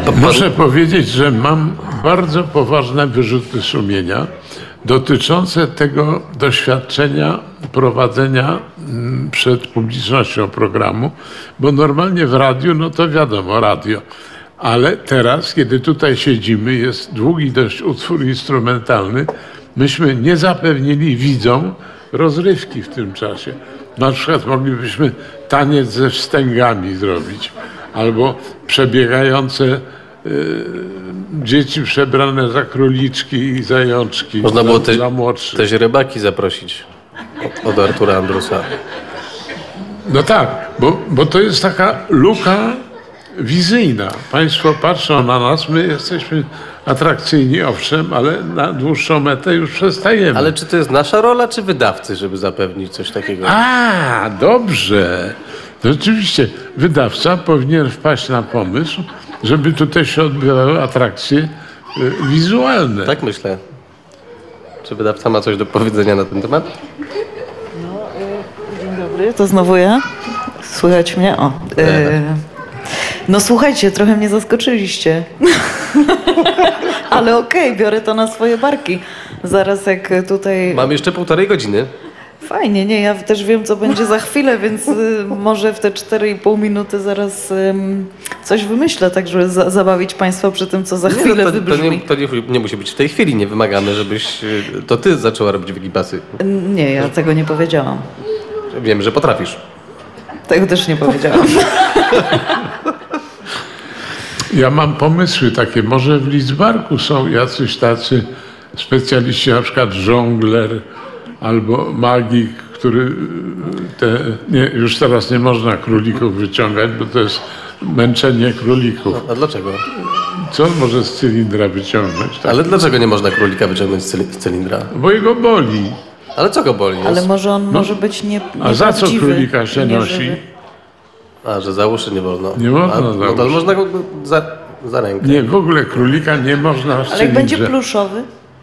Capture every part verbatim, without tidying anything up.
Muszę powiedzieć, że mam bardzo poważne wyrzuty sumienia dotyczące tego doświadczenia prowadzenia przed publicznością programu, bo normalnie w radiu, no to wiadomo, radio. Ale teraz, kiedy tutaj siedzimy, jest długi dość utwór instrumentalny, myśmy nie zapewnili widzom rozrywki w tym czasie. Na przykład moglibyśmy taniec ze wstęgami zrobić, albo przebiegające y, dzieci przebrane za króliczki i zajączki. Można za, było te, za młodszych. też rybaki zaprosić od, od Artura Andrusa. No tak, bo, bo to jest taka luka wizyjna. Państwo patrzą na nas, my jesteśmy atrakcyjni, owszem, ale na dłuższą metę już przestajemy. Ale czy to jest nasza rola, czy wydawcy, żeby zapewnić coś takiego? A, dobrze. Rzeczywiście, wydawca powinien wpaść na pomysł, żeby tutaj się odbywały atrakcje y, wizualne. Tak myślę. Czy wydawca ma coś do powiedzenia na ten temat? Dzień dobry, to znowu ja. Słychać mnie? O. E, no słuchajcie, trochę mnie zaskoczyliście. Ale okej, okay, biorę to na swoje barki. Zaraz jak tutaj... Mam jeszcze półtorej godziny. Fajnie, nie, ja też wiem, co będzie za chwilę, więc y, może w te cztery i pół minuty zaraz y, coś wymyślę, tak żeby za zabawić Państwa przy tym, co za chwilę nie, no to, wybrzmi. to, nie, to nie, nie musi być w tej chwili, nie wymagamy, żebyś y, to ty zaczęła robić wigibasy. Nie, ja tego nie powiedziałam. Wiem, że potrafisz. Tego też nie powiedziałam. Ja mam pomysły takie, może w Lidzbarku są jacyś tacy specjaliści, na przykład żongler albo magik, który te, nie, już teraz nie można królików wyciągać, bo to jest męczenie królików. A dlaczego? Co może z cylindra wyciągnąć? Tak? Ale dlaczego nie można królika wyciągnąć z cyli- z cylindra? Bo jego boli. Ale co go boli? Ale może on może być nie A za co nieprawdziwy, królika się nosi? nieżywy. A, że za uszy nie wolno. Nie można A, za nadal uszy. można go za, za rękę. Nie, w ogóle królika nie można w Ale jak będzie cylindrze. pluszowy?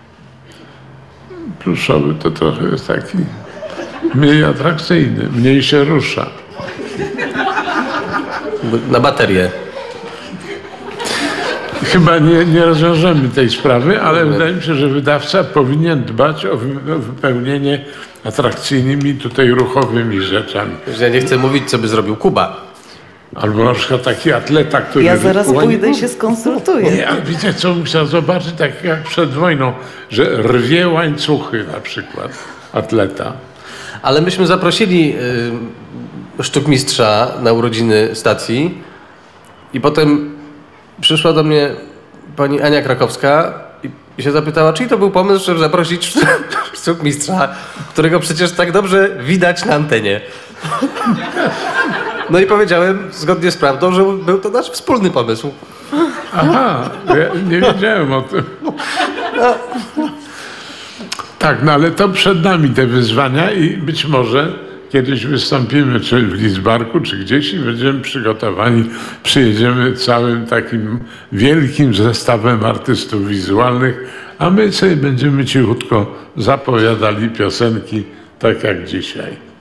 Pluszowy to trochę jest taki mniej atrakcyjny, mniej się rusza. Na baterię. Chyba nie, nie rozwiążemy tej sprawy, ale wydaje mi się, że wydawca powinien dbać o wy- o wypełnienie atrakcyjnymi tutaj ruchowymi rzeczami. Ja nie chcę mówić, co by zrobił Kuba. Albo na przykład taki atleta, który... Ja zaraz wyłoni- pójdę i się skonsultuję. Nie, ale wiecie co, musiał zobaczyć, tak jak przed wojną, że rwie łańcuchy na przykład atleta. Ale myśmy zaprosili y, sztukmistrza na urodziny stacji i potem przyszła do mnie pani Ania Krakowska i, i się zapytała, czy to był pomysł, żeby zaprosić sztukmistrza, którego przecież tak dobrze widać na antenie. No i powiedziałem, zgodnie z prawdą, że był to nasz wspólny pomysł. Aha, ja nie wiedziałem o tym. Tak, no ale to przed nami te wyzwania i być może kiedyś wystąpimy, czy w Lidzbarku, czy gdzieś i będziemy przygotowani, przyjedziemy całym takim wielkim zestawem artystów wizualnych, a my sobie będziemy cichutko zapowiadali piosenki, tak jak dzisiaj.